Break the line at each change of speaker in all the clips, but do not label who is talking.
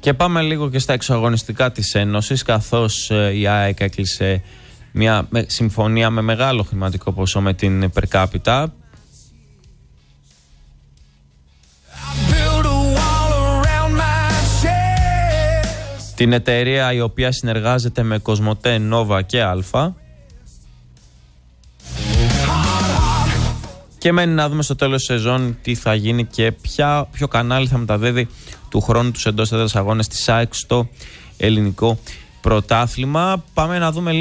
Και πάμε λίγο και στα εξωαγωνιστικά της Ένωσης, καθώς η ΑΕΚ έκλεισε μια συμφωνία με μεγάλο χρηματικό ποσό με την Per Capita. Την εταιρεία η οποία συνεργάζεται με Κοσμοτέ, Νόβα και Αλφα. Και μένει να δούμε στο τέλος της σεζόν τι θα γίνει και ποιο κανάλι θα μεταδίδει του χρόνου τους εντός έδρας αγώνες της ΑΕΚ στο ελληνικό πρωτάθλημα. Πάμε να δούμε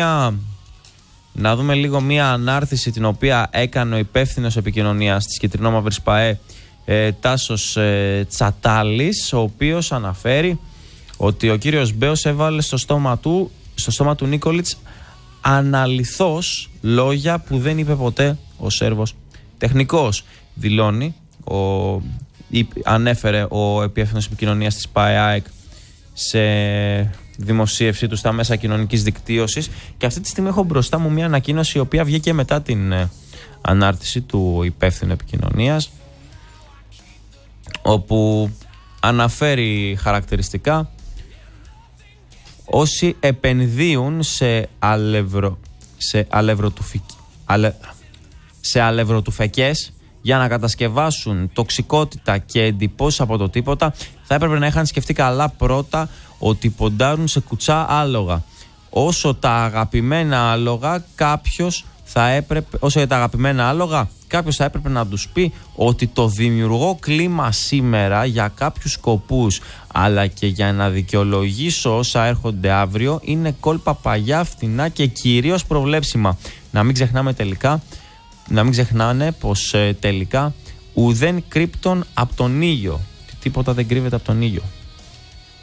λίγο μία ανάρτηση την οποία έκανε ο υπεύθυνος επικοινωνίας της Κιτρινόμαυρης ΠΑΕ, Τάσος Τσατάλης, ο οποίος αναφέρει ότι ο κύριος Μπέος έβαλε στο στόμα του Νίκολιτς αναλυθώς λόγια που δεν είπε ποτέ ο Σέρβος τεχνικός. Δηλώνει, ανέφερε ο υπεύθυνος επικοινωνίας της ΠΑΕ σε δημοσίευσή του στα μέσα κοινωνικής δικτύωσης, και αυτή τη στιγμή έχω μπροστά μου μια ανακοίνωση η οποία βγήκε μετά την ανάρτηση του υπεύθυνου επικοινωνίας, όπου αναφέρει χαρακτηριστικά: όσοι επενδύουν σε αλευροτουφεκές για να κατασκευάσουν τοξικότητα και εντυπώσεις από το τίποτα, θα έπρεπε να είχαν σκεφτεί καλά πρώτα ότι ποντάρουν σε κουτσά άλογα. Όσο για τα αγαπημένα άλογα κάποιος θα έπρεπε να τους πει ότι το δημιουργώ κλίμα σήμερα για κάποιους σκοπούς, αλλά και για να δικαιολογήσω όσα έρχονται αύριο, είναι κόλπα παλιά, φτηνά και κυρίως προβλέψιμα. Να μην ξεχνάνε πως τελικά ουδέν κρύπτον από τον ήλιο. Τίποτα δεν κρύβεται από τον ήλιο.